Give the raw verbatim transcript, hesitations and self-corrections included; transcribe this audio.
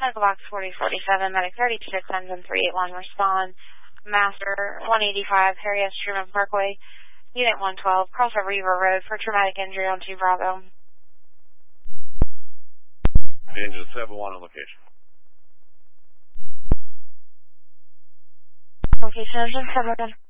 Medical box forty forty-seven, medic thirty-six, engine three eight one, respond. Master one eighty-five, Harry S. Truman Parkway, Unit one twelve, crossover River Road for traumatic injury on two Bravo. Engine seven one on location. Location engine seven one.